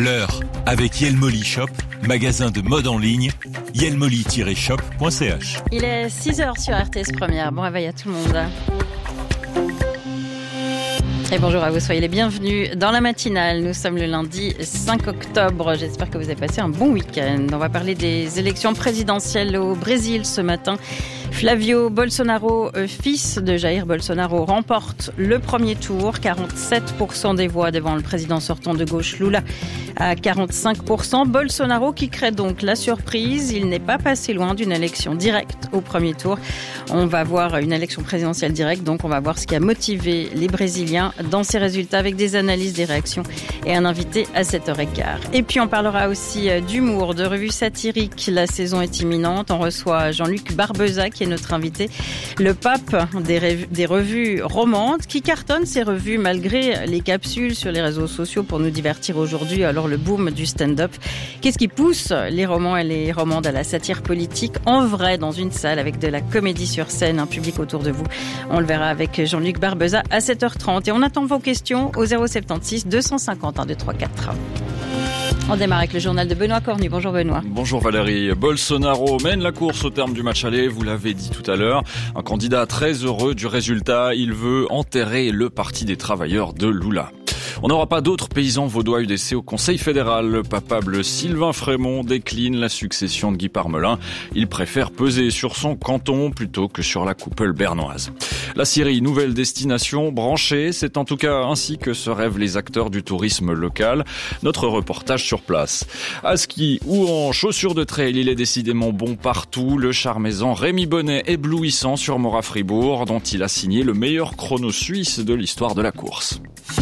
L'heure avec Yelmoli Shop, magasin de mode en ligne, yelmoli-shop.ch. Il est 6h sur RTS Première. Bon réveil à tout le monde. Et bonjour à vous, soyez les bienvenus dans la matinale. Nous sommes le lundi 5 octobre. J'espère que vous avez passé un bon week-end. On va parler des élections présidentielles au Brésil ce matin. Flavio Bolsonaro, fils de Jair Bolsonaro, remporte le premier tour. 47% des voix devant le président sortant de gauche Lula à 45%. Bolsonaro qui crée donc la surprise. Il n'est pas passé loin d'une élection directe au premier tour. On va voir une élection présidentielle directe, donc on va voir ce qui a motivé les Brésiliens dans ces résultats avec des analyses, des réactions et un invité à 7h15. Et puis on parlera aussi d'humour, de revues satiriques. La saison est imminente. On reçoit Jean-Luc Barbeza qui est notre invité, le pape des revues romances qui cartonnent ces revues malgré les capsules sur les réseaux sociaux pour nous divertir aujourd'hui. Alors le boom du stand-up. Qu'est-ce qui pousse les romans et les romandes à la satire politique en vrai dans une salle avec de la comédie sur scène, un public autour de vous? On le verra avec Jean-Luc Barbeza à 7h30. Et on attend vos questions au 076 251 234. On démarre avec le journal de Benoît Cornu. Bonjour Benoît. Bonjour Valérie. Bolsonaro mène la course au terme du match aller, vous l'avez dit tout à l'heure. Un candidat très heureux du résultat, il veut enterrer le Parti des travailleurs de Lula. On n'aura pas d'autres paysans vaudois UDC au Conseil fédéral. Le papable Sylvain Frémont décline la succession de Guy Parmelin. Il préfère peser sur son canton plutôt que sur la coupole bernoise. La Syrie, nouvelle destination branchée, c'est en tout cas ainsi que se rêvent les acteurs du tourisme local. Notre reportage sur place. À ski ou en chaussures de trail, il est décidément bon partout. Le charmaisan Rémi Bonnet éblouissant sur Morat-Fribourg, dont il a signé le meilleur chrono suisse de l'histoire de la course.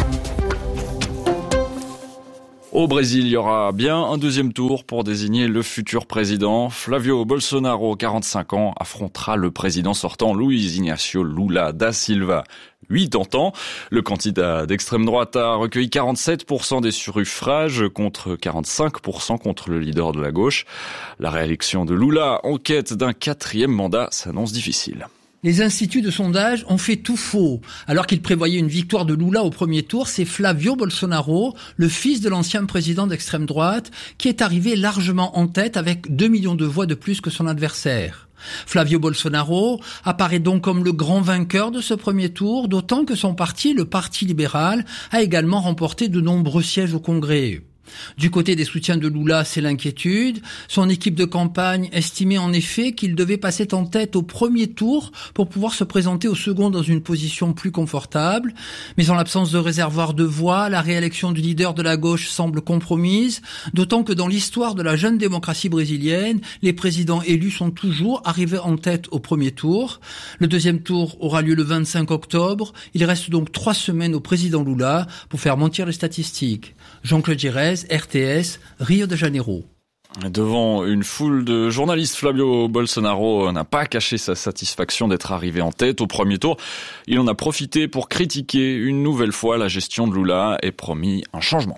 Au Brésil, il y aura bien un deuxième tour pour désigner le futur président. Flavio Bolsonaro, 45 ans, affrontera le président sortant Luiz Inácio Lula da Silva, 80 ans. Le candidat d'extrême droite a recueilli 47% des suffrages contre 45% contre le leader de la gauche. La réélection de Lula en quête d'un 4e mandat s'annonce difficile. Les instituts de sondage ont fait tout faux. Alors qu'ils prévoyaient une victoire de Lula au premier tour, c'est Flavio Bolsonaro, le fils de l'ancien président d'extrême droite, qui est arrivé largement en tête avec 2 millions de voix de plus que son adversaire. Flavio Bolsonaro apparaît donc comme le grand vainqueur de ce premier tour, d'autant que son parti, le Parti libéral, a également remporté de nombreux sièges au Congrès. Du côté des soutiens de Lula, c'est l'inquiétude. Son équipe de campagne estimait en effet qu'il devait passer en tête au premier tour pour pouvoir se présenter au second dans une position plus confortable. Mais en l'absence de réservoir de voix, la réélection du leader de la gauche semble compromise, d'autant que dans l'histoire de la jeune démocratie brésilienne, les présidents élus sont toujours arrivés en tête au premier tour. Le deuxième tour aura lieu le 25 octobre. Il reste donc 3 semaines au président Lula pour faire mentir les statistiques. Jean-Claude Girez, RTS, Rio de Janeiro. Devant une foule de journalistes, Flavio Bolsonaro n'a pas caché sa satisfaction d'être arrivé en tête au premier tour. Il en a profité pour critiquer une nouvelle fois la gestion de Lula et promis un changement.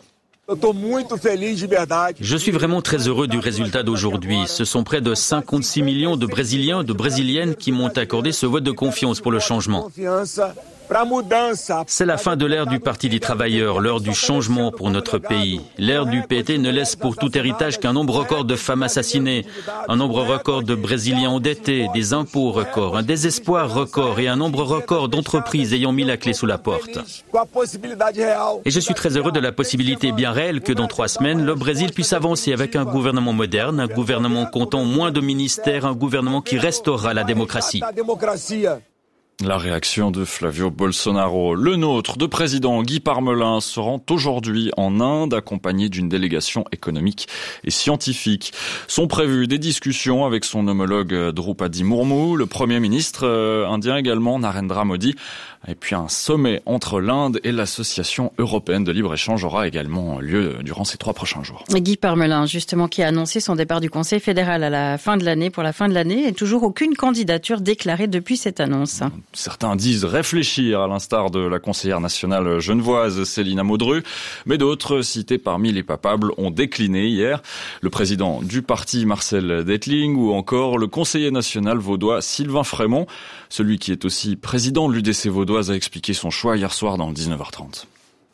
Je suis vraiment très heureux du résultat d'aujourd'hui. Ce sont près de 56 millions de Brésiliens et de Brésiliennes qui m'ont accordé ce vote de confiance pour le changement. C'est la fin de l'ère du Parti des travailleurs, l'heure du changement pour notre pays. L'ère du PT ne laisse pour tout héritage qu'un nombre record de femmes assassinées, un nombre record de Brésiliens endettés, des impôts records, un désespoir record et un nombre record d'entreprises ayant mis la clé sous la porte. Et je suis très heureux de la possibilité bien réelle que dans 3 semaines, le Brésil puisse avancer avec un gouvernement moderne, un gouvernement comptant moins de ministères, un gouvernement qui restaurera la démocratie. La réaction de Flavio Bolsonaro. Le nôtre de président Guy Parmelin se rend aujourd'hui en Inde accompagné d'une délégation économique et scientifique. Sont prévues des discussions avec son homologue Draupadi Murmu, le Premier ministre indien également, Narendra Modi. Et puis un sommet entre l'Inde et l'Association européenne de libre-échange aura également lieu durant ces 3 prochains jours. Guy Parmelin, justement, qui a annoncé son départ du Conseil fédéral à la fin de l'année, pour la fin de l'année, et toujours aucune candidature déclarée depuis cette annonce. Certains disent réfléchir, à l'instar de la conseillère nationale genevoise Célina Maudru, mais d'autres, cités parmi les papables, ont décliné hier. Le président du parti Marcel Detling ou encore le conseiller national vaudois Sylvain Frémont, celui qui est aussi président de l'UDC vaudoise, a expliqué son choix hier soir dans le 19h30.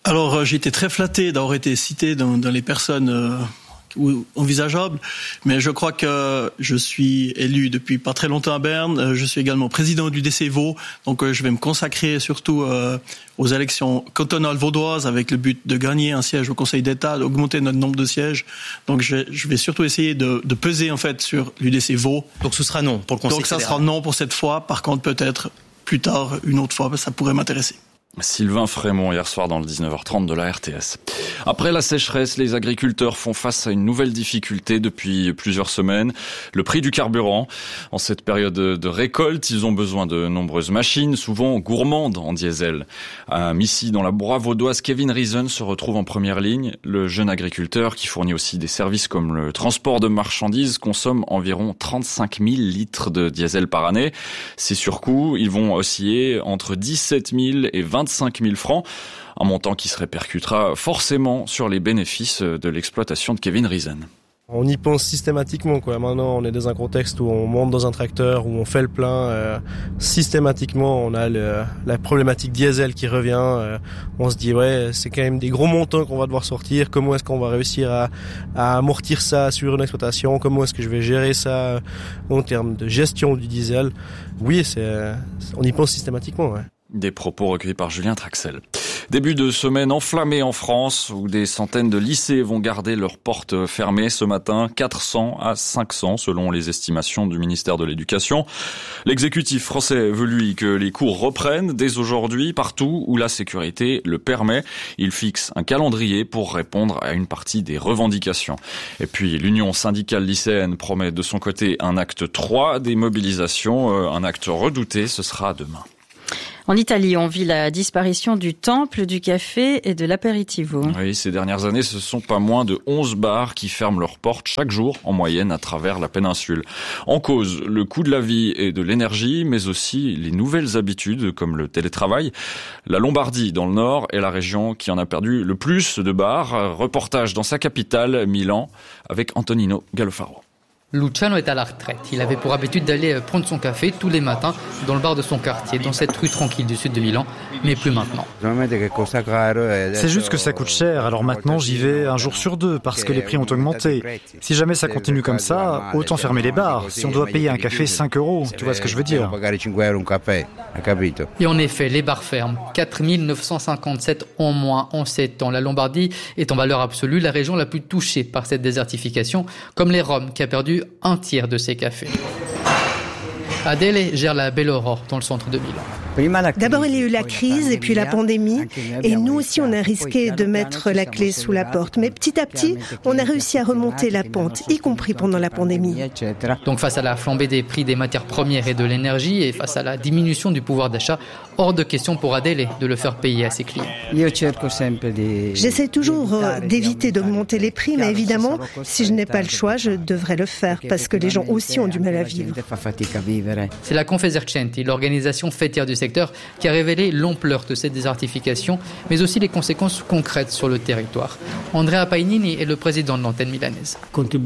Alors, j'ai été très flatté d'avoir été cité dans les personnes envisageables, mais je crois que je suis élu depuis pas très longtemps à Berne. Je suis également président du DC Vaud, donc je vais me consacrer surtout aux élections cantonales vaudoises avec le but de gagner un siège au Conseil d'État, d'augmenter notre nombre de sièges. Donc je vais surtout essayer de peser en fait sur l'UDC Vaud. Donc ce sera non pour le Conseil fédéral. Donc ça sera non pour cette fois. Par contre, peut-être plus tard, une autre fois, ça pourrait m'intéresser. Sylvain Frémont hier soir dans le 19h30 de la RTS. Après la sécheresse, les agriculteurs font face à une nouvelle difficulté depuis plusieurs semaines, le prix du carburant. En cette période de récolte, ils ont besoin de nombreuses machines, souvent gourmandes en diesel. À Missy, dans la Broye vaudoise, Kevin Reason se retrouve en première ligne. Le jeune agriculteur, qui fournit aussi des services comme le transport de marchandises, consomme environ 35 000 litres de diesel par année. Ces surcoûts, ils vont osciller entre 17 000 et 25 000 francs, un montant qui se répercutera forcément sur les bénéfices de l'exploitation de Kevin Reason. On y pense systématiquement, quoi. Maintenant, on est dans un contexte où on monte dans un tracteur, où on fait le plein. Systématiquement, on a la problématique diesel qui revient. On se dit, ouais, c'est quand même des gros montants qu'on va devoir sortir. Comment est-ce qu'on va réussir à amortir ça sur une exploitation? Comment est-ce que je vais gérer ça en termes de gestion du diesel? Oui, on y pense systématiquement, ouais. Des propos recueillis par Julien Traxel. Début de semaine enflammée en France, où des centaines de lycées vont garder leurs portes fermées ce matin, 400 à 500 selon les estimations du ministère de l'Éducation. L'exécutif français veut, lui, que les cours reprennent dès aujourd'hui, partout où la sécurité le permet. Il fixe un calendrier pour répondre à une partie des revendications. Et puis l'Union syndicale lycéenne promet de son côté un acte 3 des mobilisations, un acte redouté, ce sera demain. En Italie, on vit la disparition du temple, du café et de l'apéritivo. Oui, ces dernières années, ce sont pas moins de 11 bars qui ferment leurs portes chaque jour, en moyenne, à travers la péninsule. En cause, le coût de la vie et de l'énergie, mais aussi les nouvelles habitudes, comme le télétravail. La Lombardie, dans le nord, est la région qui en a perdu le plus de bars. Reportage dans sa capitale, Milan, avec Antonino Gallofaro. Luciano est à la retraite. Il avait pour habitude d'aller prendre son café tous les matins dans le bar de son quartier, dans cette rue tranquille du sud de Milan, mais plus maintenant. C'est juste que ça coûte cher, alors maintenant j'y vais un jour sur deux parce que les prix ont augmenté. Si jamais ça continue comme ça, autant fermer les bars. Si on doit payer un café 5 €, tu vois ce que je veux dire. Et en effet, les bars ferment. 4 957 en moins en 7 ans. La Lombardie est en valeur absolue la région la plus touchée par cette désertification, comme les Roms qui a perdu un tiers de ses cafés. Adele gère la Belle Aurore dans le centre de Milan. D'abord, il y a eu la crise et puis la pandémie. Et nous aussi, on a risqué de mettre la clé sous la porte. Mais petit à petit, on a réussi à remonter la pente, y compris pendant la pandémie. Donc face à la flambée des prix des matières premières et de l'énergie et face à la diminution du pouvoir d'achat, hors de question pour Adele de le faire payer à ses clients. J'essaie toujours d'éviter d'augmenter les prix, mais évidemment, si je n'ai pas le choix, je devrais le faire parce que les gens aussi ont du mal à vivre. C'est la Confesercenti, l'organisation fêtière du secteur, qui a révélé l'ampleur de cette désertification, mais aussi les conséquences concrètes sur le territoire. Andrea Painini est le président de l'antenne milanaise.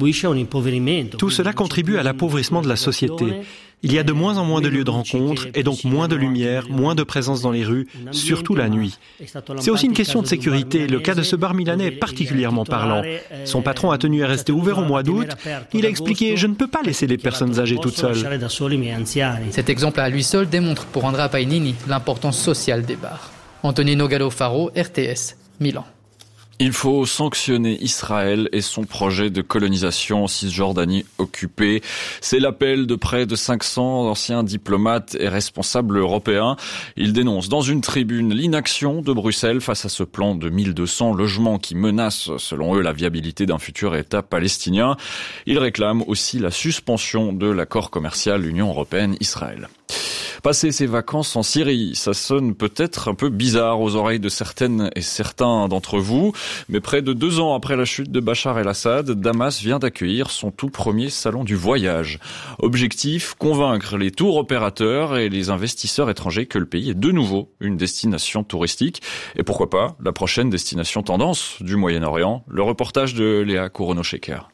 Tout cela contribue à l'appauvrissement de la société. Il y a de moins en moins de lieux de rencontre et donc moins de lumière, moins de présence dans les rues, surtout la nuit. C'est aussi une question de sécurité. Le cas de ce bar milanais est particulièrement parlant. Son patron a tenu à rester ouvert au mois d'août. Il a expliqué « Je ne peux pas laisser les personnes âgées toutes seules ». Cet exemple à lui seul démontre pour Andrea Painini l'importance sociale des bars. Antonino Gallofaro, RTS, Milan. Il faut sanctionner Israël et son projet de colonisation en Cisjordanie occupée. C'est l'appel de près de 500 anciens diplomates et responsables européens. Ils dénoncent dans une tribune l'inaction de Bruxelles face à ce plan de 1200 logements qui menace, selon eux, la viabilité d'un futur État palestinien. Ils réclament aussi la suspension de l'accord commercial Union européenne-Israël. Passer ses vacances en Syrie, ça sonne peut-être un peu bizarre aux oreilles de certaines et certains d'entre vous, mais près de 2 ans après la chute de Bachar el-Assad, Damas vient d'accueillir son tout premier salon du voyage. Objectif, convaincre les tours opérateurs et les investisseurs étrangers que le pays est de nouveau une destination touristique. Et pourquoi pas la prochaine destination tendance du Moyen-Orient, le reportage de Léa Kourono-Sheker.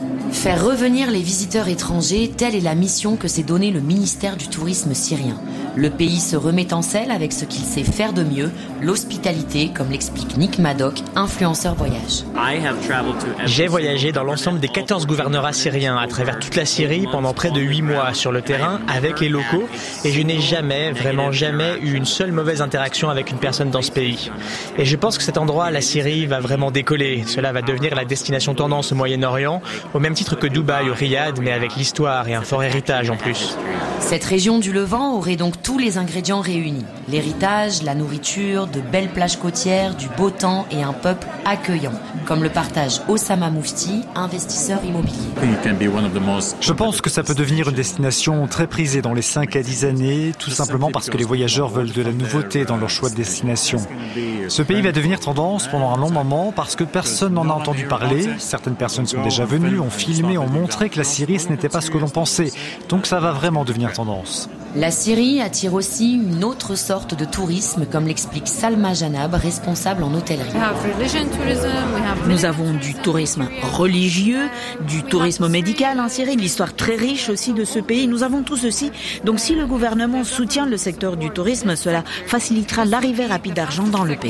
Faire revenir les visiteurs étrangers, telle est la mission que s'est donnée le ministère du Tourisme syrien. Le pays se remet en selle avec ce qu'il sait faire de mieux, l'hospitalité, comme l'explique Nick Maddock, influenceur voyage. J'ai voyagé dans l'ensemble des 14 gouvernorats syriens à travers toute la Syrie pendant près de 8 mois sur le terrain avec les locaux et je n'ai jamais, vraiment jamais eu une seule mauvaise interaction avec une personne dans ce pays. Et je pense que cet endroit, la Syrie, va vraiment décoller. Cela va devenir la destination tendance au Moyen-Orient, au même titre que Dubaï ou Riyad, mais avec l'histoire et un fort héritage en plus. Cette région du Levant aurait donc tous les ingrédients réunis. L'héritage, la nourriture, de belles plages côtières, du beau temps et un peuple accueillant, comme le partage Osama Moufti, investisseur immobilier. Je pense que ça peut devenir une destination très prisée dans les 5 à 10 années, tout simplement parce que les voyageurs veulent de la nouveauté dans leur choix de destination. Ce pays va devenir tendance pendant un long moment parce que personne n'en a entendu parler. Certaines personnes sont déjà venues, ont filmé, ont montré que la Syrie, ce n'était pas ce que l'on pensait. Donc ça va vraiment devenir tendance. La Syrie attire aussi une autre sorte de tourisme, comme l'explique Salma Janab, responsable en hôtellerie. Nous avons du tourisme religieux, du tourisme médical en Syrie, l'histoire très riche aussi de ce pays. Nous avons tout ceci. Donc si le gouvernement soutient le secteur du tourisme, cela facilitera l'arrivée rapide d'argent dans le pays.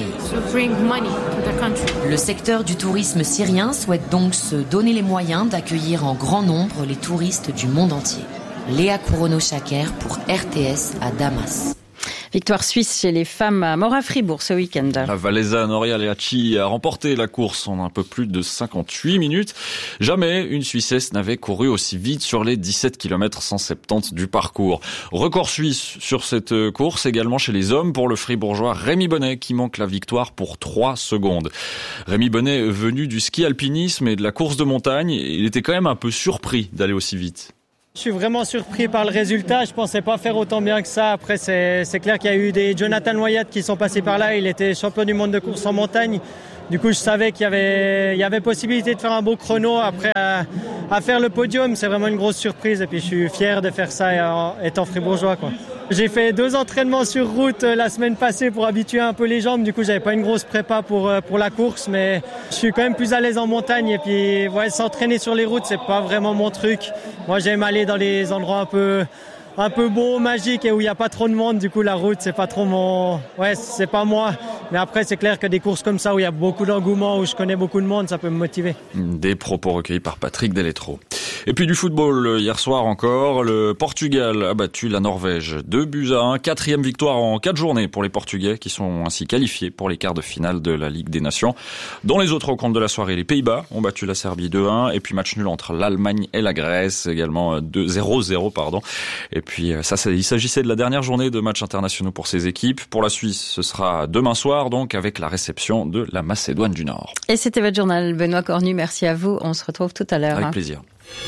Le secteur du tourisme syrien souhaite donc se donner les moyens d'accueillir en grand nombre les touristes du monde entier. Léa Kourono-Chaker pour RTS à Damas. Victoire suisse chez les femmes à Mora-Fribourg ce week-end. La Valaisanne Auréa Leachi a remporté la course en un peu plus de 58 minutes. Jamais une Suissesse n'avait couru aussi vite sur les 17 km 170 du parcours. Record suisse sur cette course également chez les hommes pour le fribourgeois Rémi Bonnet qui manque la victoire pour 3 secondes. Rémi Bonnet, venu du ski alpinisme et de la course de montagne, il était quand même un peu surpris d'aller aussi vite. Je suis vraiment surpris par le résultat. Je pensais pas faire autant bien que ça. Après, c'est clair qu'il y a eu des Jonathan Wyatt qui sont passés par là. Il était champion du monde de course en montagne. Du coup, je savais qu'il y avait possibilité de faire un beau chrono. Après, à faire le podium, c'est vraiment une grosse surprise. Et puis, je suis fier de faire ça étant fribourgeois, quoi. J'ai fait 2 entraînements sur route la semaine passée pour habituer un peu les jambes. Du coup, j'avais pas une grosse prépa pour la course, mais je suis quand même plus à l'aise en montagne. Et puis, ouais, s'entraîner sur les routes, c'est pas vraiment mon truc. Moi, j'aime aller dans les endroits un peu beaux, magiques et où il n'y a pas trop de monde. Du coup, la route, c'est pas trop c'est pas moi. Mais après, c'est clair que des courses comme ça où il y a beaucoup d'engouement, où je connais beaucoup de monde, ça peut me motiver. Des propos recueillis par Patrick Deletro. Et puis du football, hier soir encore, le Portugal a battu la Norvège 2-1, 4e victoire en 4 journées pour les Portugais qui sont ainsi qualifiés pour les quarts de finale de la Ligue des Nations. Dans les autres rencontres de la soirée, les Pays-Bas ont battu la Serbie 2-1 et puis match nul entre l'Allemagne et la Grèce, également 0-0 pardon. Et puis il s'agissait de la dernière journée de matchs internationaux pour ces équipes. Pour la Suisse, ce sera demain soir donc avec la réception de la Macédoine du Nord. Et c'était votre journal, Benoît Cornu, merci à vous. On se retrouve tout à l'heure. Avec plaisir.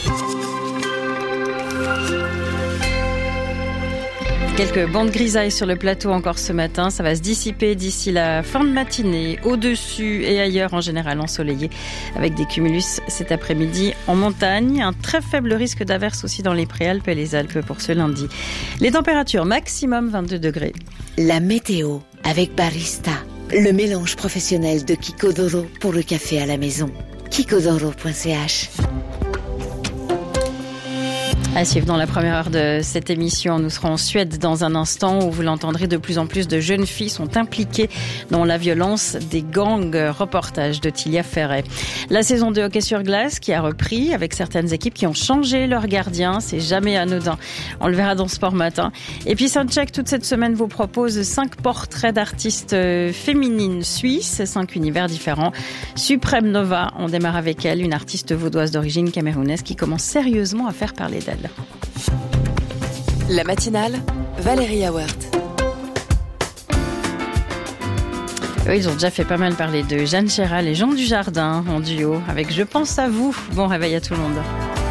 Quelques bandes grisailles sur le plateau encore ce matin. Ça va se dissiper d'ici la fin de matinée. Au-dessus et ailleurs, en général ensoleillé, avec des cumulus cet après-midi en montagne. Un très faible risque d'averse aussi dans les Préalpes et les Alpes pour ce lundi. Les températures maximum 22 degrés. La météo avec Barista, le mélange professionnel de Kikodoro pour le café à la maison. Kikodoro.ch. À suivre dans la première heure de cette émission, nous serons en Suède dans un instant où vous l'entendrez, de plus en plus de jeunes filles sont impliquées dans la violence des gangs. Reportage de Tilia Ferret. La saison de hockey sur glace qui a repris avec certaines équipes qui ont changé leur gardien. C'est jamais anodin. On le verra dans Sport Matin. Et puis Soundcheck toute cette semaine vous propose 5 portraits d'artistes féminines suisses, 5 univers différents. Suprême Nova, on démarre avec elle, une artiste vaudoise d'origine camerounaise qui commence sérieusement à faire parler d'elle. La matinale, Valérie Awert. Oui, ils ont déjà fait pas mal parler de Jeanne Chéral et Jean Dujardin en duo avec Je pense à vous. Bon réveil à tout le monde.